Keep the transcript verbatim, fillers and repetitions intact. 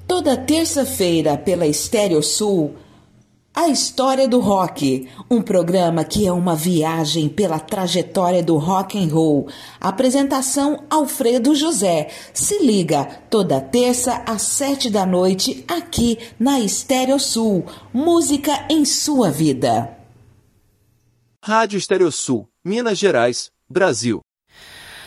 Toda terça-feira pela Estéreo Sul, A História do Rock, um programa que é uma viagem pela trajetória do rock and roll. Apresentação Alfredo José. Se liga, toda terça às sete da noite, aqui na Estéreo Sul. Música em sua vida. Rádio Estéreo Sul, Minas Gerais, Brasil.